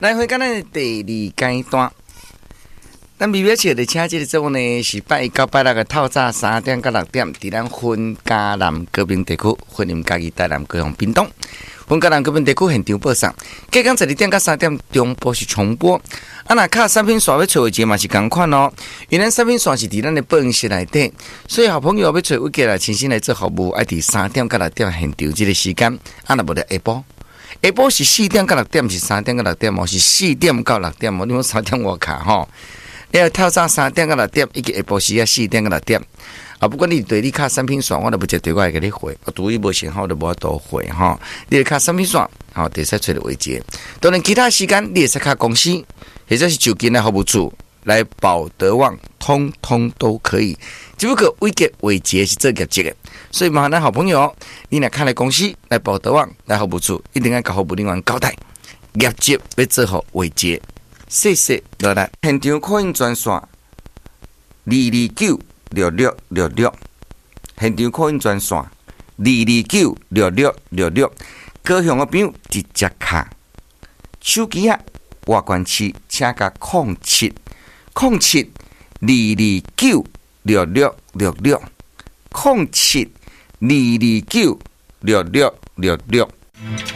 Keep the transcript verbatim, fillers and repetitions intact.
来回咱的第二阶段，咱微微笑的车这个节目呢是拜一到拜六的透早三点到六点，伫咱分嘉南高屏地区，分林嘉义台南高雄屏东，分嘉南高屏地区现场播送。隔天十二点到三点中播是重播。啊，那卡产品线要找位置嘛是同款哦，因为产品线是伫咱的报营室内底，所以好朋友要找位置来重新来做服务，爱伫三点到六点现场这个时间，啊，那无得下晡。下晡是四点到六点，是三点到六点哦，是四点到六点哦。你讲三点我卡吼，你要透早三点到六点，以及下晡时啊四点到六点。啊，不管你对你卡产品线，我都不接对我会给你回，我独一无信号都无多回哈。你卡产品线，好，第三找的位置。当然，其他时间你也是卡公司，或者是就近的服务处来保德旺，通通都可以。只不过位阶位阶是做业绩的。所以麻烦咱好朋友，你若看来公司来报德旺来服务处，一定要甲服务人员交代，业绩要做好为节。谢谢落来，现场可以专线二二九六六六六，现场可以专线二二九六六六六，高雄的朋友直接卡手机啊，外观器请甲零七零七二二九六六六六零七。二二九六六六六。